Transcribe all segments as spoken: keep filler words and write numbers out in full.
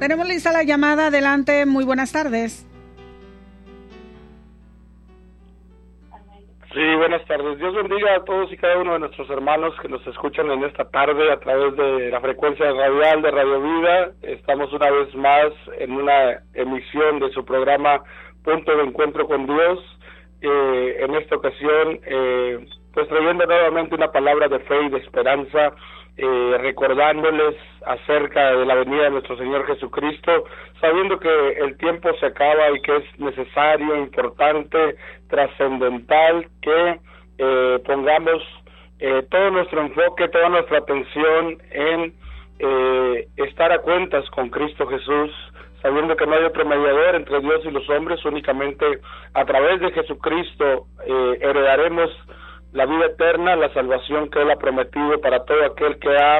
Tenemos lista la llamada. Adelante, muy buenas tardes. Sí, buenas tardes. Dios bendiga a todos y cada uno de nuestros hermanos que nos escuchan en esta tarde a través de la frecuencia radial de Radio Vida. Estamos una vez más en una emisión de su programa Punto de Encuentro con Dios. Eh, en esta ocasión, eh, pues trayendo nuevamente una palabra de fe y de esperanza, eh, recordándoles acerca de la venida de nuestro Señor Jesucristo, sabiendo que el tiempo se acaba y que es necesario, importante, trascendental que eh, pongamos eh, todo nuestro enfoque, toda nuestra atención en eh, estar a cuentas con Cristo Jesús, sabiendo que no hay otro mediador entre Dios y los hombres, únicamente a través de Jesucristo eh, heredaremos la vida eterna, la salvación que Él ha prometido para todo aquel que ha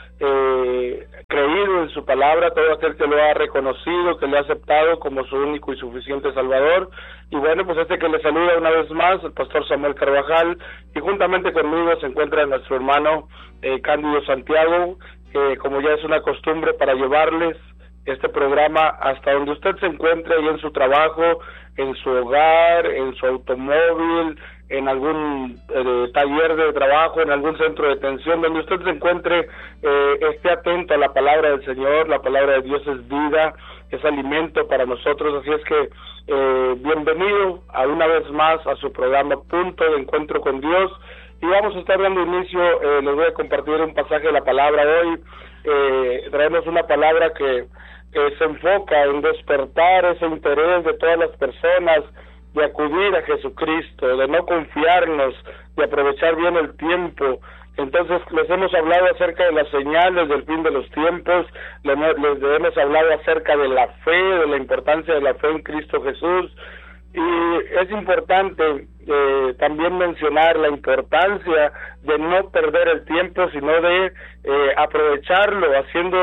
eh, creído en su palabra, todo aquel que lo ha reconocido, que lo ha aceptado como su único y suficiente Salvador. Y bueno, pues este que le saluda una vez más, el pastor Samuel Carvajal, y juntamente conmigo se encuentra nuestro hermano eh, Cándido Santiago, que como ya es una costumbre para llevarles este programa hasta donde usted se encuentre, y en su trabajo, en su hogar, en su automóvil, en algún eh, taller de trabajo, en algún centro de detención, donde usted se encuentre, eh, esté atento a la palabra del Señor. La palabra de Dios es vida, es alimento para nosotros, así es que eh, bienvenido a una vez más a su programa Punto de Encuentro con Dios, y vamos a estar dando inicio. Eh, les voy a compartir un pasaje de la palabra hoy. Eh, traemos una palabra que eh, se enfoca en despertar ese interés de todas las personas de acudir a Jesucristo, de no confiarnos, de aprovechar bien el tiempo. Entonces les hemos hablado acerca de las señales del fin de los tiempos, les, les hemos hablado acerca de la fe, de la importancia de la fe en Cristo Jesús, y es importante eh, también mencionar la importancia de no perder el tiempo, sino de eh, aprovecharlo, haciendo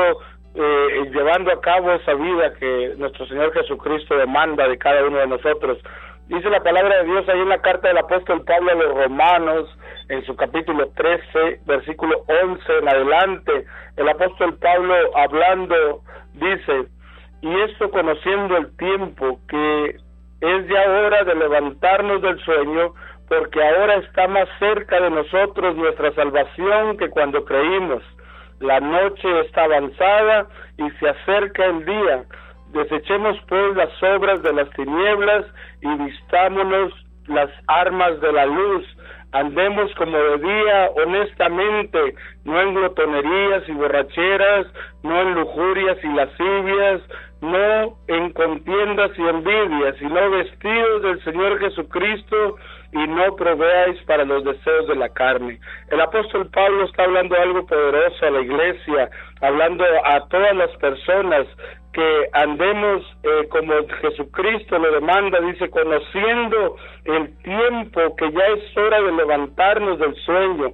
Eh, llevando a cabo esa vida que nuestro Señor Jesucristo demanda de cada uno de nosotros. Dice la palabra de Dios ahí en la carta del apóstol Pablo a los Romanos, en su capítulo trece, versículo once en adelante, el apóstol Pablo hablando dice: y esto conociendo el tiempo, que es ya hora de levantarnos del sueño, porque ahora está más cerca de nosotros nuestra salvación que cuando creímos. La noche está avanzada y se acerca el día. Desechemos pues las obras de las tinieblas y vistámonos las armas de la luz. Andemos como de día honestamente, no en glotonerías y borracheras, no en lujurias y lascivias, no en contiendas y envidias, sino vestidos del Señor Jesucristo, y no proveáis para los deseos de la carne. El apóstol Pablo está hablando algo poderoso a la iglesia, hablando a todas las personas que andemos eh, como Jesucristo lo demanda. Dice: conociendo el tiempo, que ya es hora de levantarnos del sueño.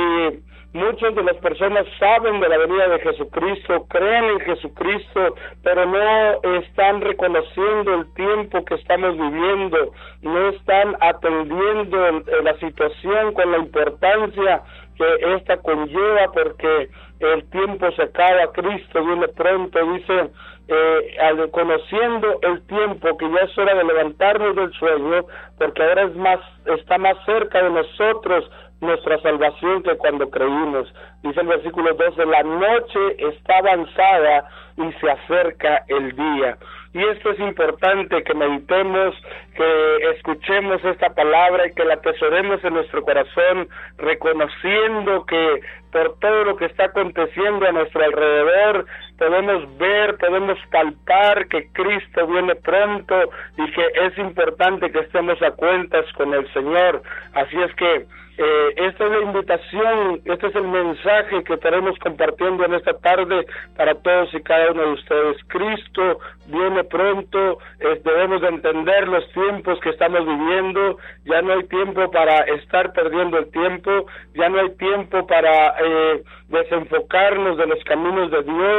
Y muchas de las personas saben de la venida de Jesucristo, creen en Jesucristo, pero no están reconociendo el tiempo que estamos viviendo, no están atendiendo la situación con la importancia que esta conlleva, porque el tiempo se acaba, Cristo viene pronto. Dice, eh, al, conociendo el tiempo, que ya es hora de levantarnos del sueño, porque ahora es más, está más cerca de nosotros nuestra salvación que cuando creímos. Dice el versículo doce: la noche está avanzada y se acerca el día. Y esto es importante, que meditemos, que escuchemos esta palabra y que la atesoremos en nuestro corazón, reconociendo que por todo lo que está aconteciendo a nuestro alrededor, podemos ver, podemos palpar que Cristo viene pronto y que es importante que estemos a cuentas con el Señor. Así es que Eh, esta es la invitación, este es el mensaje que estaremos compartiendo en esta tarde para todos y cada uno de ustedes. Cristo viene pronto, eh, debemos de entender los tiempos que estamos viviendo. Ya no hay tiempo para estar perdiendo el tiempo, ya no hay tiempo para eh, desenfocarnos de los caminos de Dios.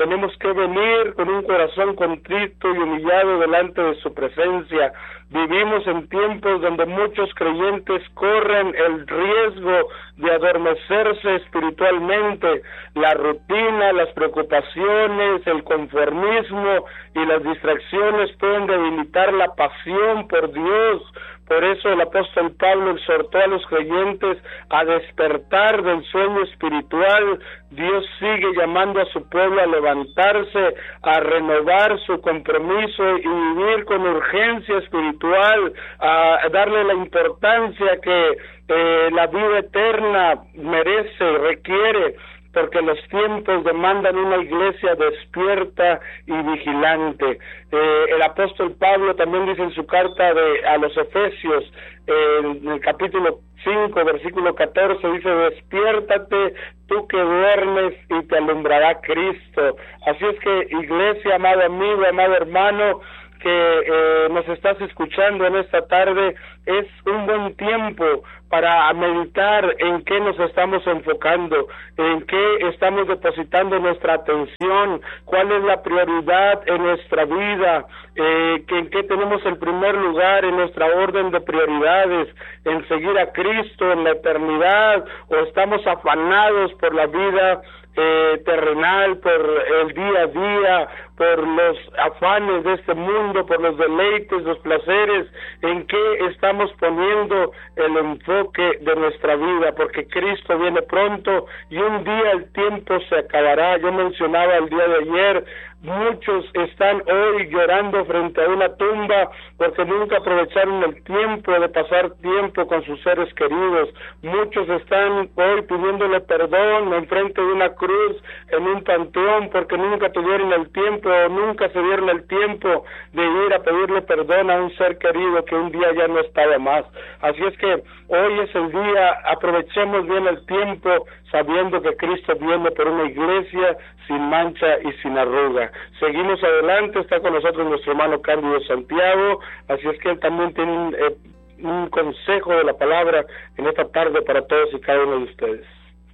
tenemos que venir con un corazón contrito y humillado delante de su presencia. Vivimos en tiempos donde muchos creyentes corren el riesgo de adormecerse espiritualmente. La rutina, las preocupaciones, el conformismo y las distracciones pueden debilitar la pasión por Dios. Por eso el apóstol Pablo exhortó a los creyentes a despertar del sueño espiritual. Dios sigue llamando a su pueblo a levantarse, a renovar su compromiso y vivir con urgencia espiritual, a darle la importancia que eh, la vida eterna merece, requiere, porque los tiempos demandan una iglesia despierta y vigilante. Eh, el apóstol Pablo también dice en su carta de, a los Efesios, eh, en el capítulo cinco, versículo catorce, dice: despiértate tú que duermes y te alumbrará Cristo. Así es que, iglesia, amado amigo, amado hermano, que eh, nos estás escuchando en esta tarde, es un buen tiempo para meditar en qué nos estamos enfocando, en qué estamos depositando nuestra atención, cuál es la prioridad en nuestra vida, eh, que en qué tenemos el primer lugar en nuestra orden de prioridades, en seguir a Cristo en la eternidad, o estamos afanados por la vida Eh, terrenal, por el día a día, por los afanes de este mundo, por los deleites, los placeres, en qué estamos poniendo el enfoque de nuestra vida, porque Cristo viene pronto y un día el tiempo se acabará. Yo mencionaba el día de ayer, muchos están hoy llorando frente a una tumba porque nunca aprovecharon el tiempo de pasar tiempo con sus seres queridos. Muchos están hoy pidiéndole perdón enfrente de una cruz en un panteón porque nunca tuvieron el tiempo o nunca se dieron el tiempo de ir a pedirle perdón a un ser querido que un día ya no estaba más. Así es que hoy es el día, aprovechemos bien el tiempo sabiendo que Cristo viene por una iglesia sin mancha y sin arruga. Seguimos adelante, está con nosotros nuestro hermano Cándido Santiago, así es que él también tiene un, eh, un consejo de la palabra en esta tarde para todos y cada uno de ustedes.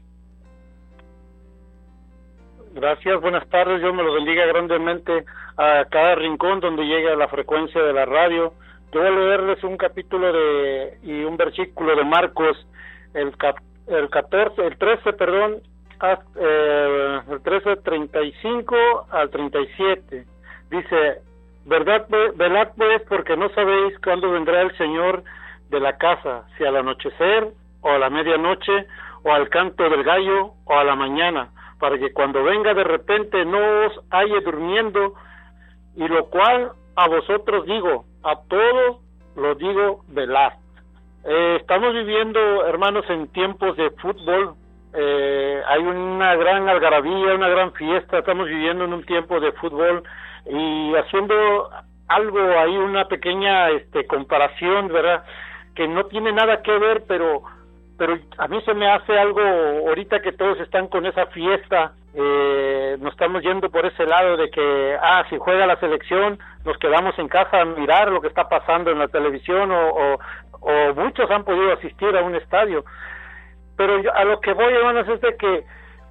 Gracias, buenas tardes, Dios me lo bendiga grandemente a cada rincón donde llegue la frecuencia de la radio. Yo voy a leerles un capítulo de y un versículo de Marcos, el cap, el catorce, el trece, perdón, hasta, eh, el trece, treinta y cinco al treinta y siete. Dice: verdad, velad pues, porque no sabéis cuándo vendrá el Señor de la casa, si al anochecer, o a la medianoche, o al canto del gallo, o a la mañana, para que cuando venga de repente no os halle durmiendo. Y lo cual a vosotros digo, a todos lo digo, velad. Eh, estamos viviendo, hermanos, en tiempos de fútbol. Eh, hay una gran algarabía, una gran fiesta. Estamos viviendo en un tiempo de fútbol y haciendo algo ahí, una pequeña este comparación, ¿verdad? Que no tiene nada que ver, pero pero a mí se me hace algo, ahorita que todos están con esa fiesta, eh, nos estamos yendo por ese lado de que, ah, si juega la selección, nos quedamos en casa a mirar lo que está pasando en la televisión, o, o, o muchos han podido asistir a un estadio. Pero yo, a lo que voy, hermanos, es de que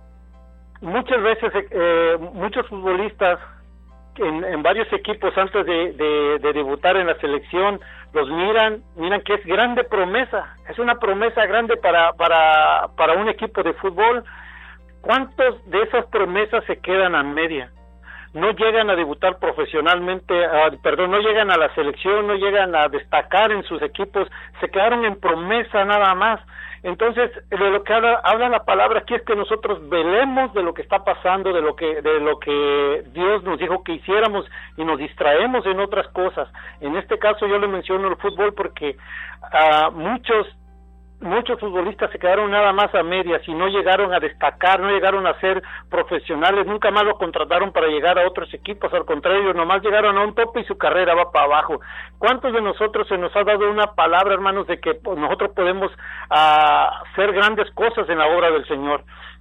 muchas veces, eh, muchos futbolistas en, en varios equipos antes de, de, de debutar en la selección, los miran, miran que es grande promesa, es una promesa grande para, para, para un equipo de fútbol. ¿Cuántos de esas promesas se quedan a media? No llegan a debutar profesionalmente, uh, perdón, no llegan a la selección, no llegan a destacar en sus equipos, se quedaron en promesa nada más. Entonces, de lo que habla, habla la palabra aquí es que nosotros velemos de lo que está pasando, de lo que de lo que Dios nos dijo que hiciéramos, y nos distraemos en otras cosas. En este caso yo le menciono el fútbol porque uh, muchos muchos futbolistas se quedaron nada más a medias y no llegaron a destacar, no llegaron a ser profesionales, nunca más lo contrataron para llegar a otros equipos, al contrario, nomás llegaron a un tope y su carrera va para abajo. ¿Cuántos de nosotros se nos ha dado una palabra, hermanos, de que nosotros podemos uh, hacer grandes cosas en la obra del Señor?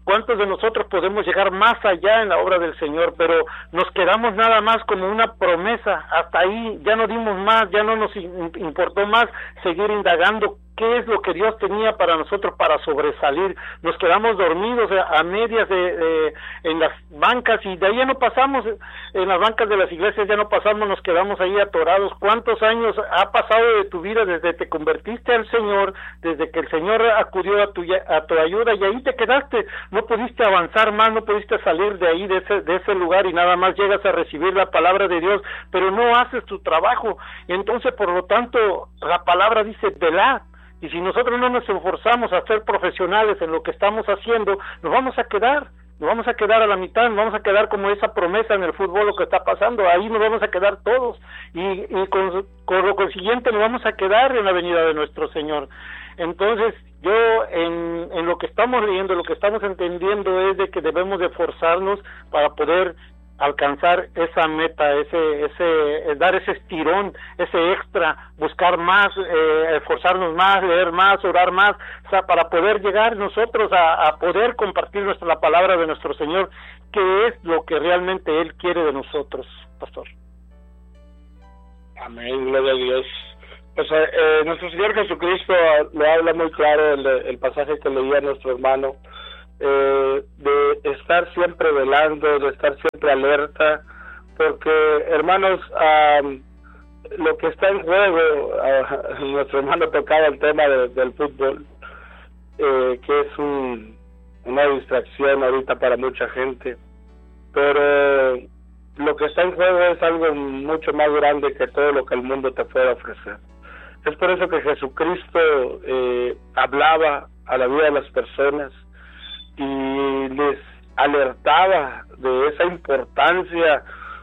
¿Cuántos de nosotros podemos llegar más allá en la obra del Señor? Pero nos quedamos nada más como una promesa, hasta ahí, ya no dimos más, ya no nos importó más seguir indagando qué es lo que Dios tenía para nosotros para sobresalir. Nos quedamos dormidos a, a medias de, de, en las bancas, y de ahí ya no pasamos, en las bancas de las iglesias ya no pasamos, nos quedamos ahí atorados. ¿Cuántos años ha pasado de tu vida desde que te convertiste al Señor, desde que el Señor acudió a tu, a tu ayuda, y ahí te quedaste? No pudiste avanzar más, no pudiste salir de ahí, de ese, de ese lugar, y nada más llegas a recibir la palabra de Dios, pero no haces tu trabajo. Y entonces, por lo tanto, la palabra dice, velad. Y si nosotros no nos esforzamos a ser profesionales en lo que estamos haciendo, nos vamos a quedar, nos vamos a quedar a la mitad, nos vamos a quedar como esa promesa en el fútbol, lo que está pasando, ahí nos vamos a quedar todos, y, y con, con lo consiguiente nos vamos a quedar en la venida de nuestro Señor. Entonces, yo en, en lo que estamos leyendo, lo que estamos entendiendo es de que debemos de esforzarnos para poder alcanzar esa meta, ese, ese, dar ese estirón, ese extra, buscar más, eh, esforzarnos más, leer más, orar más, o sea, para poder llegar nosotros a, a poder compartir nuestra, la palabra de nuestro Señor, que es lo que realmente Él quiere de nosotros, pastor. Amén, gloria a Dios. Pues eh, nuestro Señor Jesucristo lo habla muy claro el, el pasaje que leía nuestro hermano, eh, de estar siempre velando, de estar siempre alerta, porque hermanos, um, lo que está en juego, uh, nuestro hermano tocaba el tema de, del fútbol, eh, que es un, una distracción ahorita para mucha gente, pero lo que está en juego es algo mucho más grande que todo lo que el mundo te puede ofrecer. Es por eso que Jesucristo eh, hablaba a la vida de las personas y les alertaba de esa importancia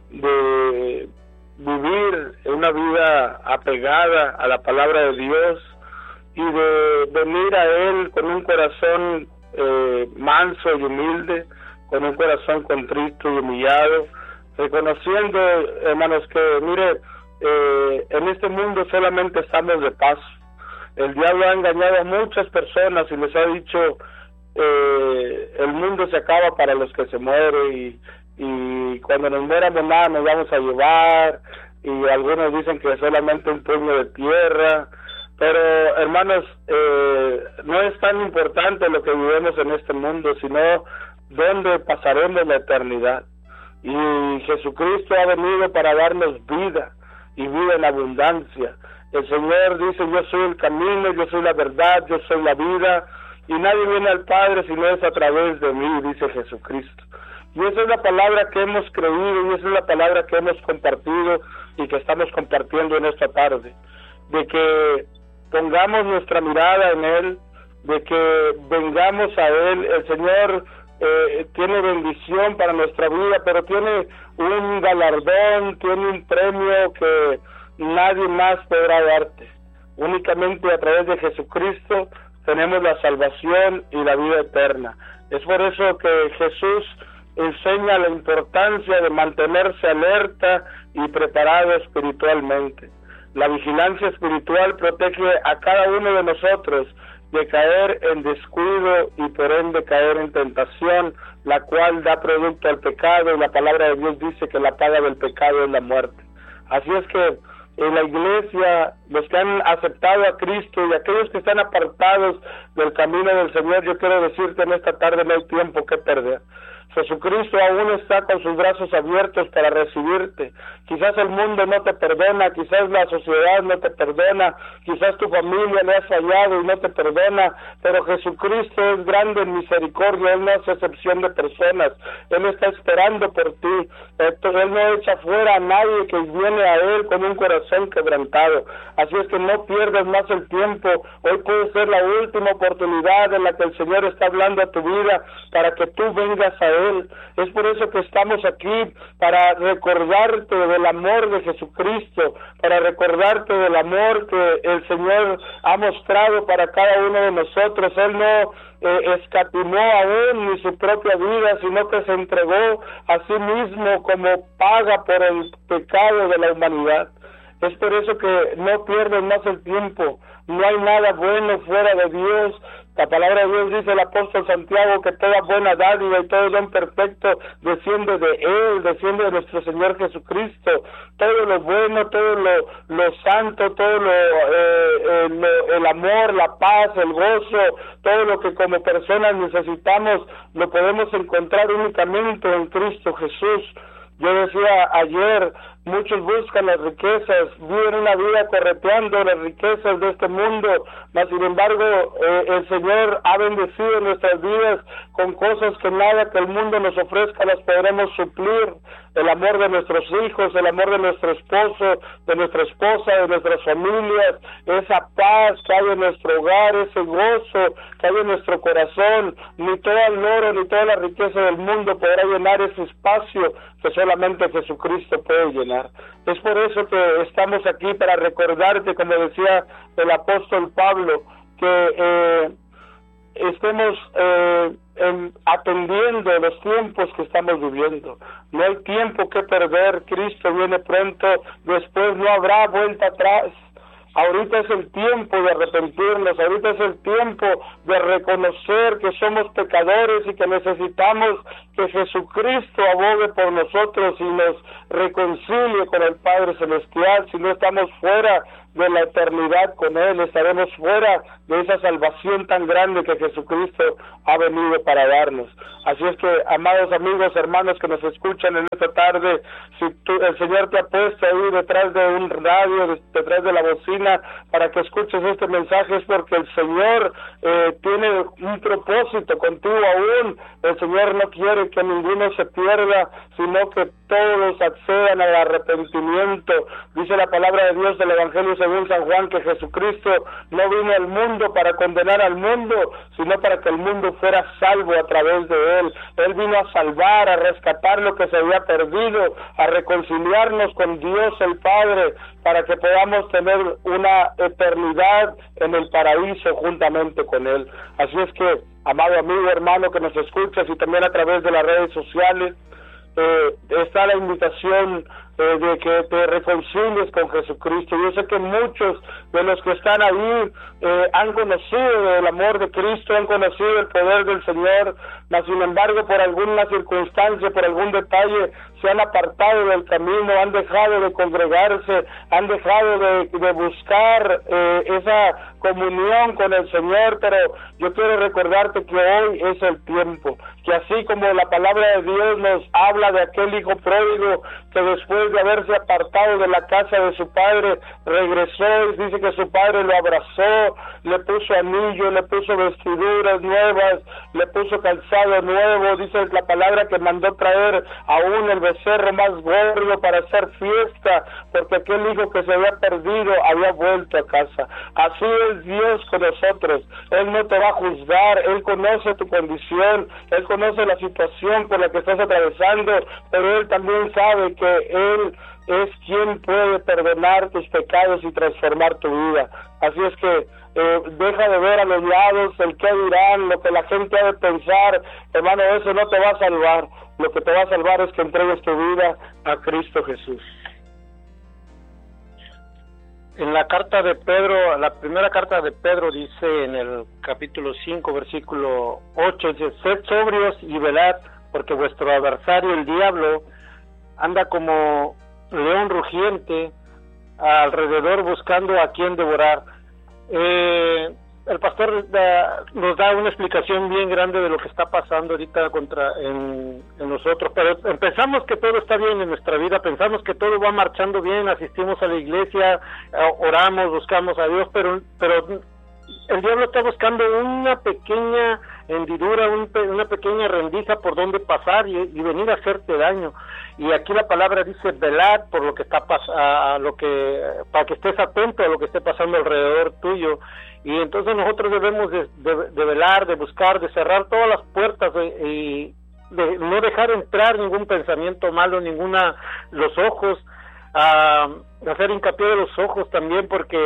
de vivir una vida apegada a la palabra de Dios y de venir a Él con un corazón eh, manso y humilde, con un corazón contrito y humillado, reconociendo, hermanos, que mire, eh, en este mundo solamente estamos de paso. El diablo ha engañado a muchas personas y les ha dicho, eh, el mundo se acaba para los que se mueren, y, y cuando nos muéramos nada nos vamos a llevar, y algunos dicen que solamente un puño de tierra. Pero hermanos, eh, no es tan importante lo que vivimos en este mundo, sino dónde pasaremos la eternidad. Y Jesucristo ha venido para darnos vida, y vida en abundancia. El Señor dice, yo soy el camino, yo soy la verdad, yo soy la vida, y nadie viene al Padre si no es a través de mí, dice Jesucristo. Y esa es la palabra que hemos creído, y esa es la palabra que hemos compartido y que estamos compartiendo en esta tarde, de que pongamos nuestra mirada en Él, de que vengamos a Él. El Señor eh, tiene bendición para nuestra vida, pero tiene un galardón, tiene un premio que nadie más podrá darte. Únicamente a través de Jesucristo tenemos la salvación y la vida eterna. Es por eso que Jesús enseña la importancia de mantenerse alerta y preparado espiritualmente. La vigilancia espiritual protege a cada uno de nosotros de caer en descuido y por ende caer en tentación, la cual da producto al pecado, y la palabra de Dios dice que la paga del pecado es la muerte. Así es que en la iglesia, los que han aceptado a Cristo y aquellos que están apartados del camino del Señor, yo quiero decirte en esta tarde, no hay tiempo que perder. Jesucristo aún está con sus brazos abiertos para recibirte. Quizás el mundo no te perdona, quizás la sociedad no te perdona, quizás tu familia le ha fallado y no te perdona, pero Jesucristo es grande en misericordia. Él no hace excepción de personas. Él está esperando por ti. Él no echa fuera a nadie que viene a Él con un corazón quebrantado. Así es que no pierdas más el tiempo. Hoy puede ser la última oportunidad en la que el Señor está hablando a tu vida para que tú vengas a Él. Es por eso que estamos aquí, para recordarte del amor de Jesucristo, para recordarte del amor que el Señor ha mostrado para cada uno de nosotros. Él no eh, escatimó aún ni su propia vida, sino que se entregó a sí mismo como paga por el pecado de la humanidad. Es por eso que no pierdas más el tiempo. No hay nada bueno fuera de Dios. La palabra de Dios dice el apóstol Santiago que toda buena dádiva y todo don perfecto desciende de Él, desciende de nuestro Señor Jesucristo. Todo lo bueno, todo lo, lo santo, todo lo, eh, eh, lo, el amor, la paz, el gozo, todo lo que como personas necesitamos, lo podemos encontrar únicamente en Cristo Jesús. Yo decía ayer, muchos buscan las riquezas, viven una vida correteando las riquezas de este mundo, mas sin embargo eh, el Señor ha bendecido nuestras vidas con cosas que nada que el mundo nos ofrezca las podremos suplir. El amor de nuestros hijos, el amor de nuestro esposo, de nuestra esposa, de nuestras familias, esa paz que hay en nuestro hogar, ese gozo que hay en nuestro corazón, ni todo el oro ni toda la riqueza del mundo podrá llenar ese espacio que solamente Jesucristo puede llenar. Es por eso que estamos aquí, para recordarte, como decía el apóstol Pablo, que eh, estemos eh, en, atendiendo los tiempos que estamos viviendo. No hay tiempo que perder, Cristo viene pronto, después no habrá vuelta atrás. Ahorita es el tiempo de arrepentirnos, ahorita es el tiempo de reconocer que somos pecadores y que necesitamos que Jesucristo abogue por nosotros y nos reconcilie con el Padre Celestial. Si no estamos fuera de la eternidad con Él, estaremos fuera de esa salvación tan grande que Jesucristo ha venido para darnos. Así es que, amados amigos, hermanos que nos escuchan en esta tarde, si tú, el Señor te ha puesto ahí detrás de un radio, detrás de la bocina, para que escuches este mensaje, es porque el Señor eh, tiene un propósito contigo aún. El Señor no quiere que ninguno se pierda, sino que todos accedan al arrepentimiento. Dice la palabra de Dios del Evangelio según San Juan que Jesucristo no vino al mundo para condenar al mundo, sino para que el mundo fuera salvo a través de Él. Él vino a salvar, a rescatar lo que se había perdido, a reconciliarnos con Dios el Padre, para que podamos tener una eternidad en el paraíso juntamente con Él. Así es que, amado amigo, hermano que nos escuchas y también a través de las redes sociales, eh, está la invitación eh, de que te reconcilies con Jesucristo. Yo sé que muchos de los que están ahí eh, han conocido el amor de Cristo, han conocido el poder del Señor, mas sin embargo por alguna circunstancia, por algún detalle, se han apartado del camino, han dejado de congregarse, han dejado de, de buscar eh, esa comunión con el Señor. Pero yo quiero recordarte que hoy es el tiempo, que así como la palabra de Dios nos habla de aquel hijo pródigo que después de haberse apartado de la casa de su padre, regresó y dice que su padre lo abrazó, le puso anillo, le puso vestiduras nuevas, le puso calzado nuevo. Dice la palabra que mandó traer aún el becerro más gordo para hacer fiesta, porque aquel hijo que se había perdido había vuelto a casa. Así es Dios con nosotros. Él no te va a juzgar, Él conoce tu condición, Él conoce la situación por la que estás atravesando, pero Él también sabe que Él es quien puede perdonar tus pecados y transformar tu vida. Así es que eh, deja de ver a los lados el qué dirán, lo que la gente ha de pensar. Hermano, eso no te va a salvar. Lo que te va a salvar es que entregues tu vida a Cristo Jesús. En la carta de Pedro, la primera carta de Pedro dice en el capítulo cinco, versículo ocho, dice: sed sobrios y velad, porque vuestro adversario el diablo anda como león rugiente alrededor buscando a quien devorar. Eh, el pastor da, nos da una explicación bien grande de lo que está pasando ahorita contra en, en nosotros, pero pensamos que todo está bien en nuestra vida, pensamos que todo va marchando bien, asistimos a la iglesia, oramos, buscamos a Dios, pero pero el diablo está buscando una pequeña hendidura, un, una pequeña rendija por donde pasar y, y venir a hacerte daño. Y aquí la palabra dice: velad por lo que está pasando, lo que para que estés atento a lo que esté pasando alrededor tuyo. Y entonces nosotros debemos de, de, de velar, de buscar, de cerrar todas las puertas de, y de no dejar entrar ningún pensamiento malo, ninguna los ojos, a hacer hincapié de los ojos también, porque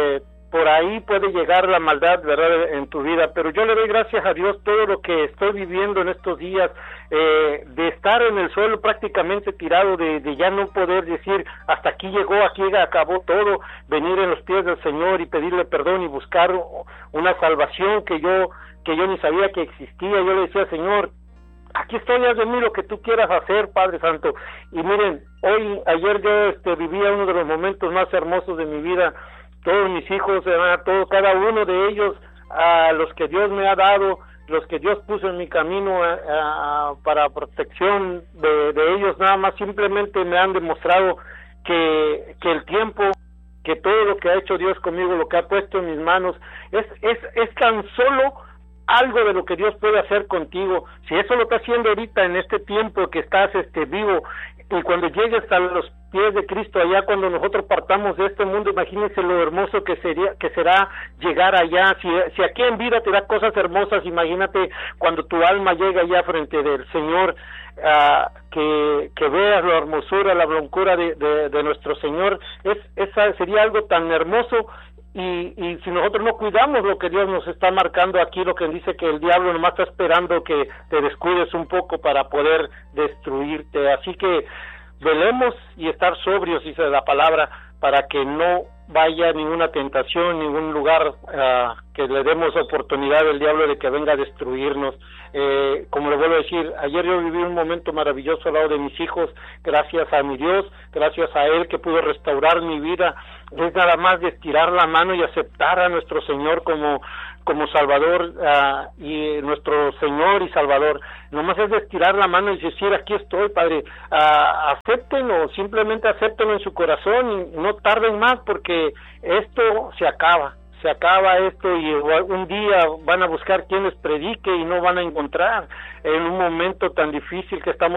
por ahí puede llegar la maldad, ¿verdad?, en tu vida, pero yo le doy gracias a Dios todo lo que estoy viviendo en estos días, eh, de estar en el suelo prácticamente tirado, de, de ya no poder decir, hasta aquí llegó, aquí acabó todo, venir en los pies del Señor y pedirle perdón y buscar una salvación que yo, que yo ni sabía que existía. Yo le decía, Señor, aquí estoy, haz de mí lo que tú quieras hacer, Padre Santo. Y miren, hoy, ayer yo este, vivía uno de los momentos más hermosos de mi vida. Todos mis hijos, eh, todo, cada uno de ellos, a los que Dios me ha dado, los que Dios puso en mi camino a, a, para protección de, de ellos, nada más simplemente me han demostrado que, que el tiempo, que todo lo que ha hecho Dios conmigo, lo que ha puesto en mis manos, es, es, es tan solo algo de lo que Dios puede hacer contigo. Si eso lo está haciendo ahorita en este tiempo que estás este vivo, y cuando llegues a los pies de Cristo allá, cuando nosotros partamos de este mundo, imagínense lo hermoso que sería, que será llegar allá. Si, si aquí en vida te da cosas hermosas, imagínate cuando tu alma llega allá frente del Señor, uh, que, que veas la hermosura, la blancura de, de, de nuestro Señor. Es, esa sería algo tan hermoso. Y, y si nosotros no cuidamos lo que Dios nos está marcando aquí, lo que dice que el diablo nomás está esperando que te descuides un poco para poder destruirte. Así que velemos y estar sobrios, dice la palabra, para que no vaya ninguna tentación, ningún lugar uh, que le demos oportunidad al diablo de que venga a destruirnos. Eh, como le vuelvo a decir, ayer yo viví un momento maravilloso al lado de mis hijos, gracias a mi Dios, gracias a Él que pudo restaurar mi vida. Es nada más de estirar la mano y aceptar a nuestro Señor como como Salvador uh, y nuestro Señor y Salvador. Nomás es de estirar la mano y decir, aquí estoy, Padre, uh, acéptenlo, simplemente acéptenlo en su corazón y no tarden más, porque esto se acaba, se acaba esto, y un día van a buscar quien les predique y no van a encontrar en un momento tan difícil que estamos